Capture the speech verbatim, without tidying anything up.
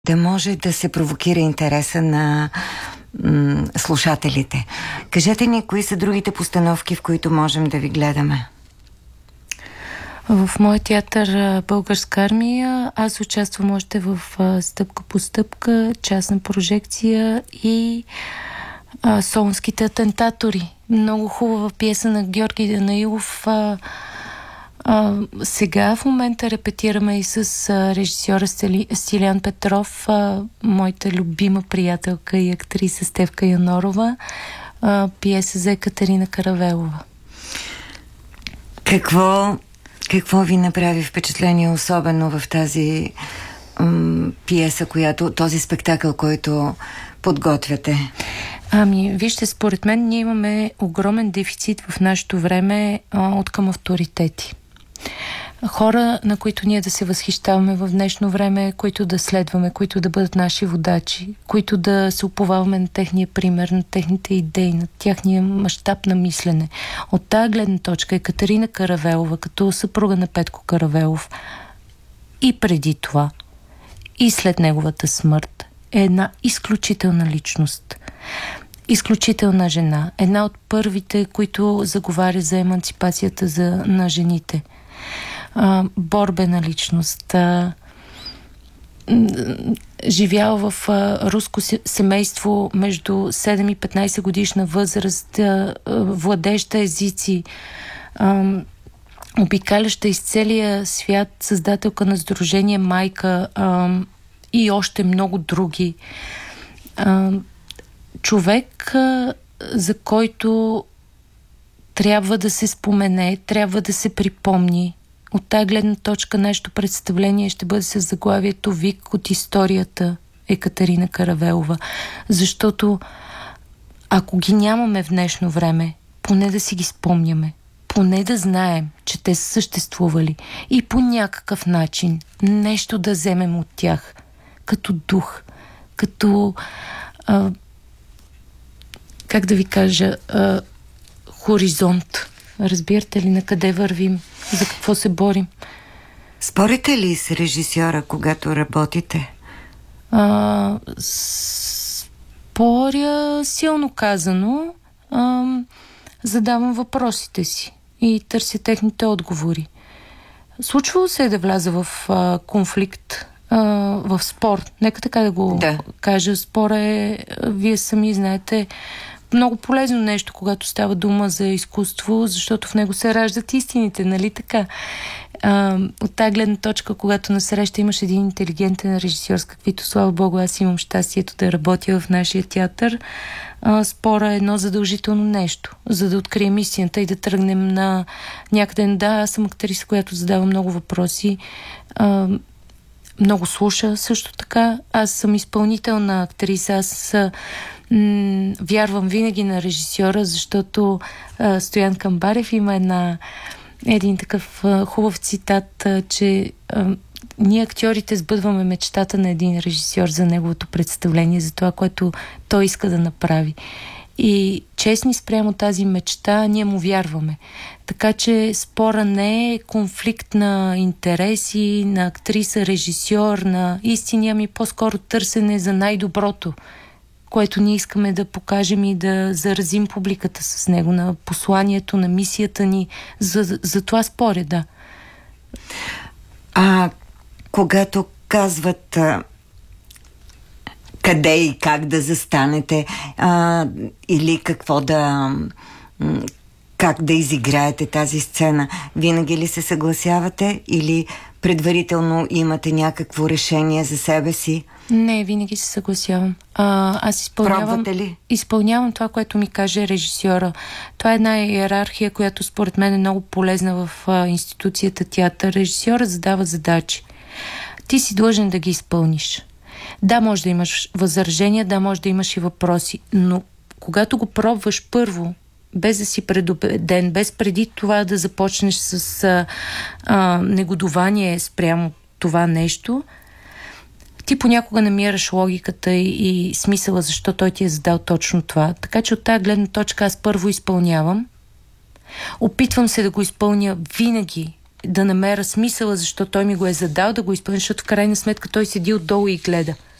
да може да се провокира интереса на м- слушателите. Кажете ни, кои са другите постановки, в които можем да ви гледаме? В моя театър Българска армия аз участвам още в Стъпка по стъпка, частна прожекция и а, Солунските атентатори. Много хубава пиеса на Георги Данаилов. А, а, сега в момента репетираме и с а, режисьора Стили, Стилян Петров, а, моята любима приятелка и актриса Стефка Янорова, а, пиеса за Екатерина Каравелова. Какво... Какво ви направи впечатление особено в тази м- пиеса, която, този спектакъл, който подготвяте? Ами, вижте, според мен ние имаме огромен дефицит в нашето време а, от към авторитети. Хора, на които ние да се възхищаваме в днешно време, които да следваме, които да бъдат наши водачи, които да се уповаваме на техния пример, на техните идеи, на тяхния мащаб на мислене. От тази гледна точка Екатерина Каравелова, като съпруга на Петко Каравелов, и преди това, и след неговата смърт, е една изключителна личност. Изключителна жена. Една от първите, които заговаря за еманципацията за, на жените. А, борбена личност. А, живяла в а, руско семейство между седем и петнайсет годишна възраст, а, владеща езици, а, обикаляща из целия свят, създателка на сдружение Майка а, и още много други. А, човек, а, за който трябва да се спомене, трябва да се припомни. От тази гледна точка нашето представление ще бъде с заглавието "Вик от историята Екатерина Каравелова". Защото ако ги нямаме в днешно време, поне да си ги спомняме, поне да знаем, че те са съществували и по някакъв начин нещо да вземем от тях, като дух, като а, как да ви кажа, а, хоризонт. Разбирате ли на къде вървим? За какво се борим? Спорите ли с режисьора, когато работите? А, споря, силно казано. А, задавам въпросите си и търся техните отговори. Случвало се е да вляза в а, конфликт, а, в спор. Нека така да го да. кажа. Спор е, вие сами знаете, много полезно нещо, когато става дума за изкуство, защото в него се раждат истините, нали така? А, от тази гледна точка, когато насреща имаш един интелигентен режисьор, с каквито, слава Богу, аз имам щастието да работя в нашия театър, а, спора е едно задължително нещо, за да открием истината и да тръгнем на някъде. Да, аз съм актриса, която задава много въпроси, а, много слуша също така. Аз съм изпълнителна актриса, аз м- вярвам винаги на режисьора, защото а, Стоян Камбарев има една, един такъв а, хубав цитат, а, че а, ние актьорите сбъдваме мечтата на един режисьор за неговото представление, за това, което той иска да направи. И честни спрямо тази мечта, ние му вярваме. Така че спора не е конфликт на интереси, на актриса, режисьор, на истини, ами по-скоро търсене за най-доброто, което ние искаме да покажем и да заразим публиката с него, на посланието, на мисията ни. За, за това споря, да. А когато казват а, къде и как да застанете, а, или какво да... как да изиграете тази сцена, винаги ли се съгласявате или предварително имате някакво решение за себе си? Не, винаги се съгласявам. А, аз изпълнявам, Пробвате ли? изпълнявам това, което ми каже режисьора. Това е една иерархия, която според мен е много полезна в а, институцията театър. Режисьора задава задачи. Ти си длъжен да ги изпълниш. Да, може да имаш възражения, да, може да имаш и въпроси, но когато го пробваш първо, без да си предубеден, без преди това да започнеш с а, а, негодование спрямо това нещо, ти понякога намираш логиката и, и смисъла, защо той ти е задал точно това. Така че от тази гледна точка аз първо изпълнявам. Опитвам се да го изпълня винаги да намеря смисъла, защо той ми го е задал да го изпълня, защото в крайна сметка той седи отдолу и гледа.